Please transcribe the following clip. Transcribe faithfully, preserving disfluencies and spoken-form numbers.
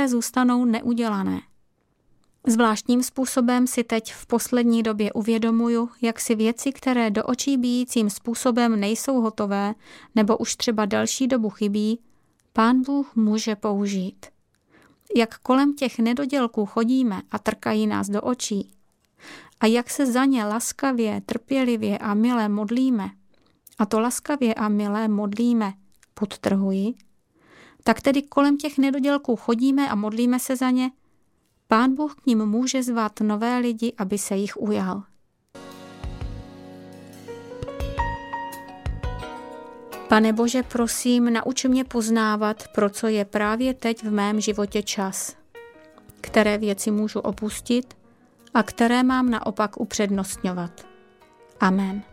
některé zůstanou neudělané. Zvláštním způsobem si teď v poslední době uvědomuju, jak si věci, které do očí bijícím způsobem nejsou hotové nebo už třeba delší dobu chybí, Pán Bůh může použít. Jak kolem těch nedodělků chodíme a trkají nás do očí a jak se za ně laskavě, trpělivě a milé modlíme, a to laskavě a milé modlíme, podtrhuji, tak tedy kolem těch nedodělků chodíme a modlíme se za ně, Pán Bůh k nim může zvat nové lidi, aby se jich ujal. Pane Bože, prosím, nauč mě poznávat, pro co je právě teď v mém životě čas, které věci můžu opustit a které mám naopak upřednostňovat. Amen.